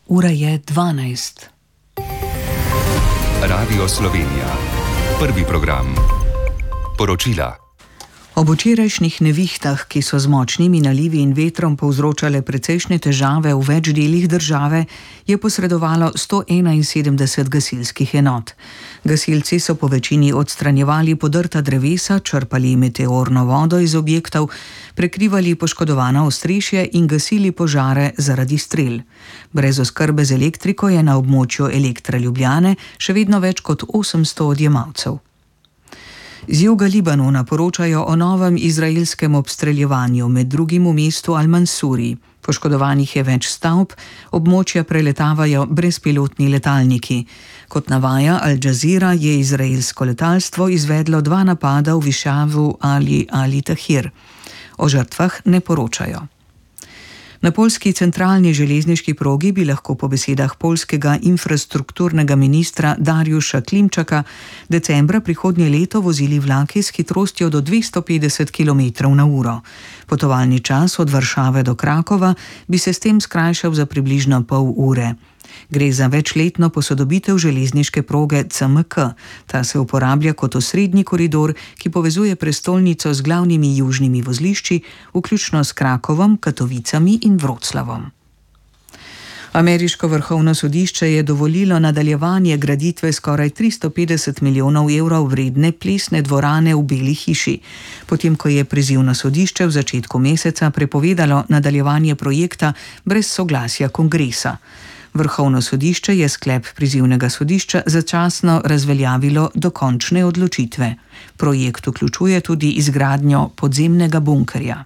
Ura je 12. Radio Slovenija. Prvi program. Poročila. Ob včerajšnjih nevihtah, ki so z močnimi nalivi in vetrom povzročale precejšnje težave v več delih države, je posredovalo 171 gasilskih enot. Gasilci so po večini odstranjevali podrta drevesa, črpali meteorno vodo iz objektov, prekrivali poškodovana ostrešja in gasili požare zaradi strel. Brez oskrbe z elektriko je na območju Elektra Ljubljane še vedno več kot 800 odjemalcev. Z juga Libanona poročajo o novem izraelskem obstreljevanju, med drugim v mestu Al-Mansuri. Poškodovanih je več stavb, območja preletavajo brezpilotni letalniki. Kot navaja Al Jazeera, je izraelsko letalstvo izvedlo 2 napada v višavu Ali Tahir. O žrtvah ne poročajo. Na poljski centralni železniški progi bi lahko po besedah poljskega infrastrukturnega ministra Dariusza Klimčaka decembra prihodnje leto vozili vlaki s hitrostjo do 250 km/h. Potovalni čas od Varšave do Krakova bi se s tem skrajšal za približno pol ure. Gre za večletno posodobitev železniške proge CMK. Ta se uporablja kot osrednji koridor, ki povezuje prestolnico z glavnimi južnimi vozlišči, vključno s Krakovom, Katovicami in Vroclavom. Ameriško vrhovno sodišče je dovolilo nadaljevanje graditve skoraj 350 milijonov evrov vredne plesne dvorane v Beli hiši, potem ko je prizivno sodišče v začetku meseca prepovedalo nadaljevanje projekta brez soglasja kongresa. Vrhovno sodišče je sklep prizivnega sodišča začasno razveljavilo do končne odločitve. Projekt vključuje tudi izgradnjo podzemnega bunkerja.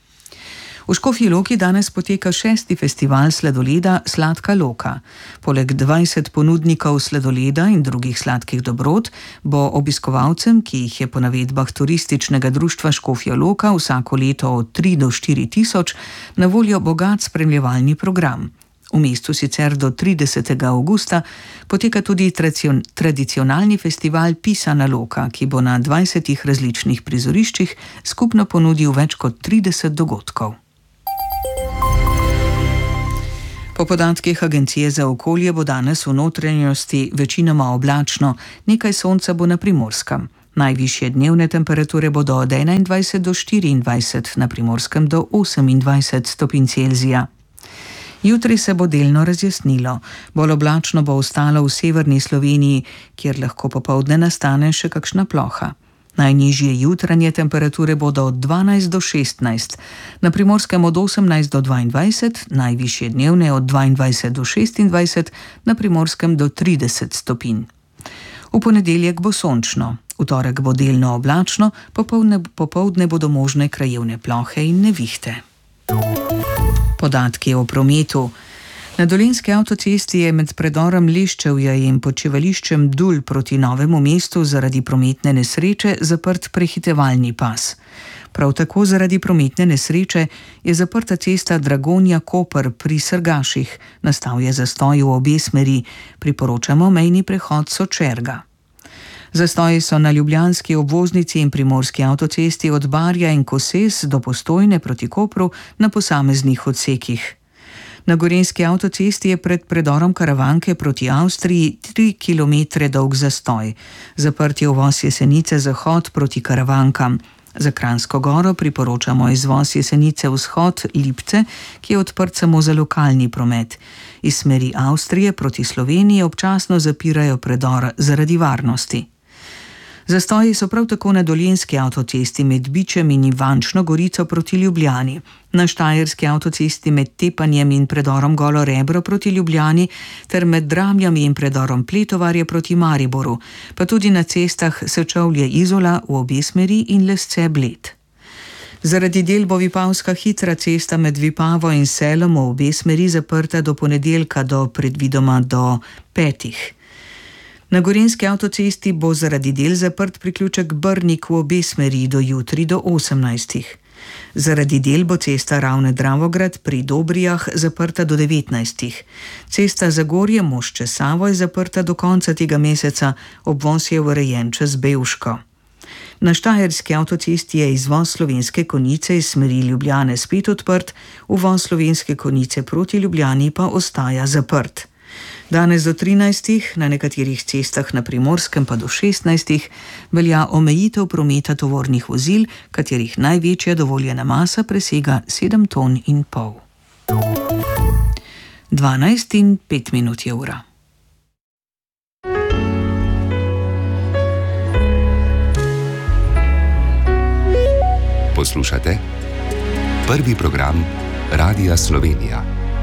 V Škofji Loki danes poteka 6. festival sladoleda Sladka Loka. Poleg 20 ponudnikov sladoleda in drugih sladkih dobrot bo obiskovalcem, ki jih je po navedbah turističnega društva Škofja Loka vsako leto od 3 do 4 tisoč, na voljo bogat spremljevalni program. V mestu sicer do 30. avgusta poteka tudi tradicionalni festival Pisana Loka, ki bo na 20 različnih prizoriščih skupno ponudil več kot 30 dogodkov. Po podatkih Agencije za okolje bo danes v notranjosti večinoma oblačno, nekaj sonca bo na Primorskem. Najvišje dnevne temperature bodo od 21 do 24, na Primorskem do 28 stopinj Celzija. Jutri se bo delno razjasnilo. Bolj oblačno bo ostalo v severni Sloveniji, kjer lahko popoldne nastane še kakšna ploha. Najnižje jutranje temperature bodo od 12 do 16, na Primorskem od 18 do 22, najvišje dnevne od 22 do 26, na Primorskem do 30 stopinj. V ponedeljek bo sončno, v torek bo delno oblačno, popoldne bodo možne krajevne plohe in nevihte. Podatki o prometu. Na Dolenjski avtocesti je med predorom Leščevja in počivališčem Dul proti Novemu mestu zaradi prometne nesreče zaprt prehitevalni pas. Prav tako zaradi prometne nesreče je zaprta cesta Dragonja-Koper pri Srgaših. Nastal je zastoj v obe smeri. Priporočamo mejni prehod Sočerga. Zastoji so na ljubljanski obvoznici in primorski avtocesti od Barja in Koses do Postojne proti Kopru na posameznih odsekih. Na gorenjski avtocesti je pred predorom Karavanke proti Avstriji 3 km dolg zastoj. Zaprt je uvoz Jesenice zahod proti Karavankam. Za Kranjsko Goro priporočamo izvoz Jesenice vzhod Lipce, ki je odprt samo za lokalni promet. Iz smeri Avstrije proti Sloveniji občasno zapirajo predor zaradi varnosti. Zastoji so prav tako na Dolenjski avtocesti med Bičem in Ivančno Gorico proti Ljubljani, na Štajerski avtocesti med Tepanjem in predorom Golo Rebro proti Ljubljani ter med Dramljami in predorom Pletovarje proti Mariboru, pa tudi na cestah Sečovlje-Izola v obe smeri in Lesce-Bled. Zaradi del bo Vipavska hitra cesta med Vipavo in Selom v obe smeri zaprta do ponedeljka predvidoma do 5. Na gorenjski avtocesti bo zaradi del zaprt priključek Brnik v obe smeri do jutri do 18. Zaradi del bo cesta Ravne-Dravograd pri Dobrijah zaprta do 19. Cesta Zagorje-Mošče-Savo je zaprta do konca tega meseca, obvoz je urejen čez Bevško. Na štajerski avtocesti je izvoz Slovenske Konjice iz smeri Ljubljane spet odprt, uvoz Slovenske Konjice proti Ljubljani pa ostaja zaprt. Danes do 13, na nekaterih cestah na Primorskem pa do 16 velja omejitev prometa tovornih vozil, katerih največja dovoljena masa presega 7,5 ton. 12:05 je ura. Poslušate prvi program Radia Slovenija.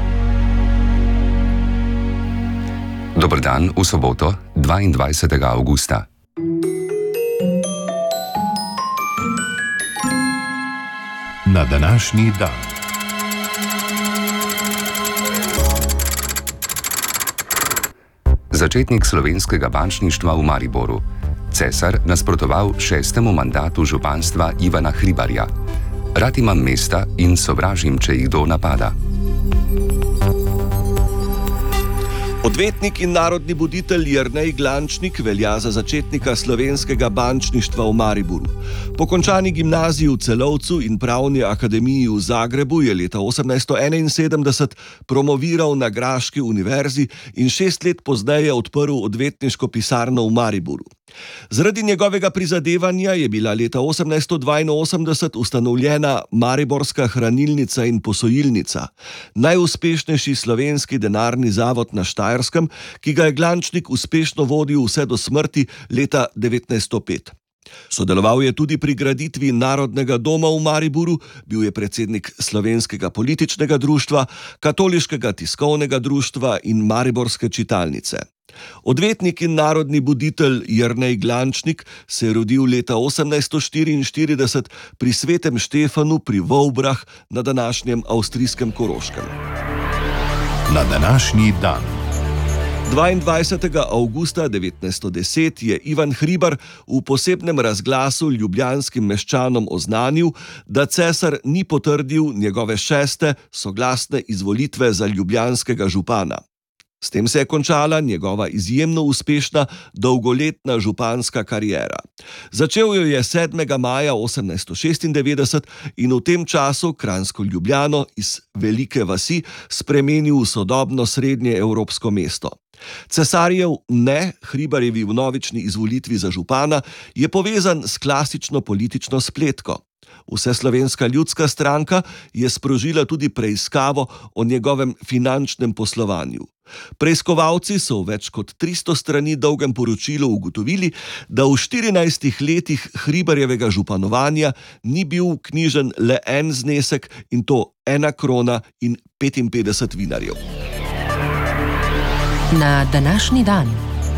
Dober dan v soboto, 22. avgusta. Na današnji dan. Začetnik slovenskega bančništva v Mariboru. Cesar nasprotoval 6. mandatu županstva Ivana Hribarja. Rad imam mesta in sovražim, če jih kdo napada. Odvetnik in narodni buditelj Jernej Glančnik velja za začetnika slovenskega bančništva v Mariboru. Po končani gimnaziji v Celovcu in pravni akademiji v Zagrebu je leta 1871 promoviral na Graški univerzi in 6 let pozneje odprl odvetniško pisarno v Mariboru. Zaradi njegovega prizadevanja je bila leta 1882 ustanovljena Mariborska hranilnica in posojilnica, najuspešnejši slovenski denarni zavod na Štajerskem, ki ga je Glančnik uspešno vodil vse do smrti leta 1905. Sodeloval je tudi pri graditvi Narodnega doma v Mariboru, bil je predsednik Slovenskega političnega društva, Katoliškega tiskovnega društva in Mariborske čitalnice. Odvetnik in narodni buditelj Jernej Glančnik se je rodil leta 1844 pri Svetem Štefanu pri Vovbrah na današnjem avstrijskem Koroškem. Na današnji dan. 22. avgusta 1910 je Ivan Hribar v posebnem razglasu ljubljanskim meščanom oznanil, da cesar ni potrdil njegove 6. soglasne izvolitve za ljubljanskega župana. S tem se je končala njegova izjemno uspešna dolgoletna županska kariera. Začel jo je 7. maja 1896 in v tem času Kranjsko Ljubljano iz velike vasi spremenil v sodobno srednje evropsko mesto. Cesarjev ne Hribarjevi vnovični izvolitvi za župana je povezan s klasično politično spletko. Vseslovenska ljudska stranka je sprožila tudi preiskavo o njegovem finančnem poslovanju. Preiskovalci so v več kot 300 strani dolgem poročilu ugotovili, da v 14 letih Hribarjevega županovanja ni bil knjižen le en znesek, in to 1 krona in 55 vinarjev. Na današnji dan.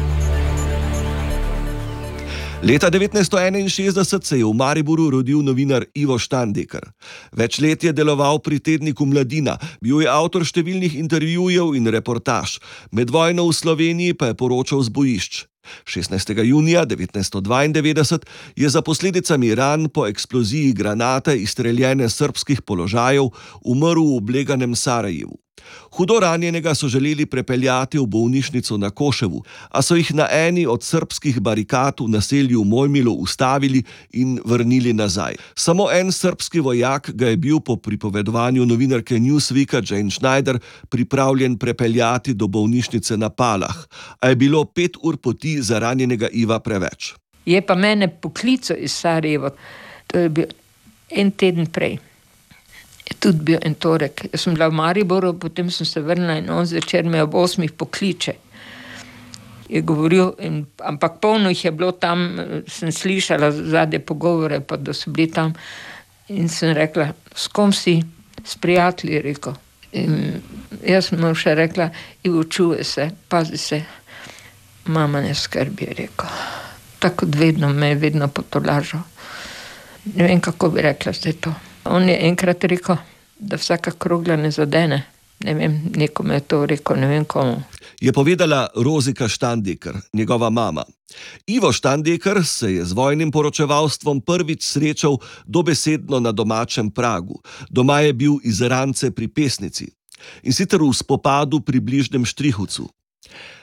Leta 1961 se je v Mariboru rodil novinar Ivo Štandeker. Več let je deloval pri tedniku Mladina, bil je avtor številnih intervjujev in reportaž, med vojno v Sloveniji pa je poročal z bojišč. 16. junija 1992 je za posledicami ran po eksploziji granate izstreljene srbskih položajev umrl v obleganem Sarajevu. Hudo ranjenega so želeli prepeljati v bolnišnico na Koševu, a so jih na eni od srbskih barikad v naselju Mojmilo ustavili in vrnili nazaj. Samo en srbski vojak ga je bil po pripovedovanju novinarke Newsweeka Jane Schneider pripravljen prepeljati do bolnišnice na Palah, a je bilo 5 ur poti za ranjenega Iva preveč. Je pa mene poklical iz Sarajeva, to je bil en teden prej. Je tudi bil en torek. Jaz sem bila v Mariboru, potem sem se vrnila in on zvečer me ob 8 pokliče. Je govoril, ampak polno jih je bilo tam, sem slišala zadnje pogovore, pa da so bili tam. In sem rekla, s kom si? S prijatelji, rekel. In jaz sem mu še rekla, Ivo, čuje se, pazi se. Mama ne skrbi, rekel. Tako vedno me je vedno potolažal. Ne vem, kako bi rekla zdaj to. On je enkrat rekel, da vsaka krogla ne zadene. Ne vem, nekomu je to rekel, ne vem komu. Je povedala Rozika Štandeker, njegova mama. Ivo Štandeker se je z vojnim poročevalstvom prvič srečal dobesedno na domačem pragu. Doma je bil iz Rance pri Pesnici. In sicer v spopadu pri bližnjem Štrihovcu.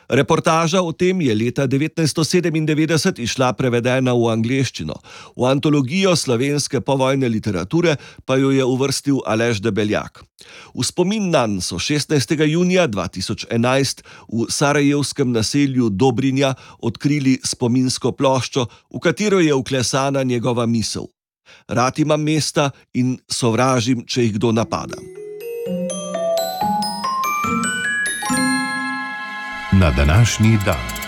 Reportaža o tem je leta 1997 izšla prevedena v angleščino. V antologijo slovenske povojne literature pa jo je uvrstil Aleš Debeljak. V spomin nanj so 16. junija 2011 v sarajevskem naselju Dobrinja odkrili spominsko ploščo, v katero je vklesana njegova misel: Rad imam mesta in sovražim, če jih kdo napada. Na današnji dan.